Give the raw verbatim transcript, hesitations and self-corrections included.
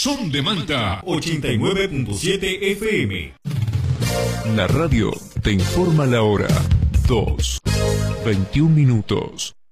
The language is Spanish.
Son de Manta ochenta y nueve punto siete F M. La radio te informa la hora. dos, veintiún minutos.